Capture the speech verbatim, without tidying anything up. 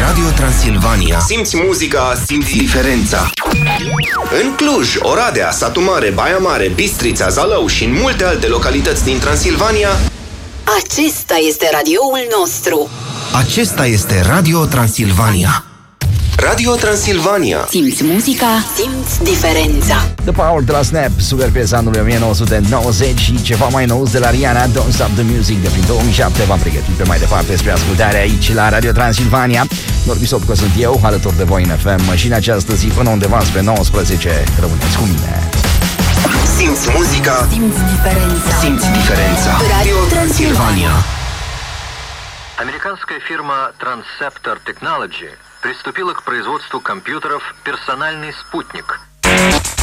Radio Transilvania. Simți muzica, simți diferența. În Cluj, Oradea, Satu Mare, Baia Mare, Bistrița, Zalău și în multe alte localități din Transilvania, acesta este radioul nostru. Acesta este Radio Transilvania. Radio Transilvania. Simți muzica, simți diferența. The Power de la Snap, super piesa anului o mie nouă sute nouăzeci și ceva mai nou de la Rihanna, Don't Stop the Music, de prin două mii șapte. V-am pregătit pe mai departe spre ascultare aici la Radio Transilvania. Norbi Sopco sunt eu, alături de voi în F M și în această zi până undeva spre nouăsprezece. Rămâneți cu mine. Simți muzica, simți diferența. Simți diferența. Radio Transilvania. Американская фирма Transceptor Technology приступила к производству компьютеров «Персональный спутник»,